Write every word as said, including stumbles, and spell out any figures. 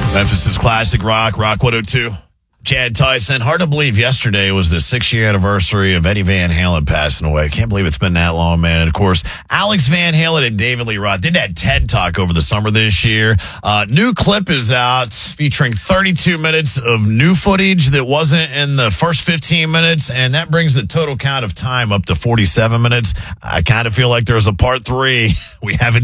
Memphis' classic rock, Rock one oh two. Chad Tyson. Hard to believe yesterday was the six-year anniversary of Eddie Van Halen passing away. Can't believe it's been that long, man. And, of course, Alex Van Halen and David Lee Roth did that TED Talk over the summer this year. Uh, new clip is out featuring thirty-two minutes of new footage that wasn't in the first fifteen minutes, and that brings the total count of time up to forty-seven minutes. I kind of feel like there's a part three we haven't